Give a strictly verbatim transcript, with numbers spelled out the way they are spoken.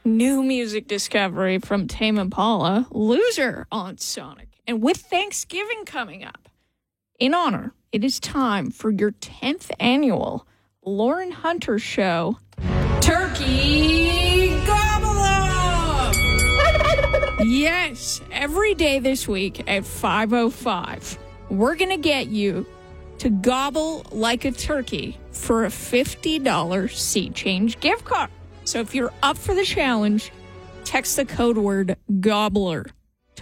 New music discovery from Tame Impala, Loser on Sonic. And with Thanksgiving coming up, in honor, it is time for your tenth annual Lauren Hunter Show, Turkey Gobble Up! Yes, every day this week at five oh five, we're going to get you to gobble like a turkey for a fifty dollars Sea Change gift card. So if you're up for the challenge, text the code word GOBBLER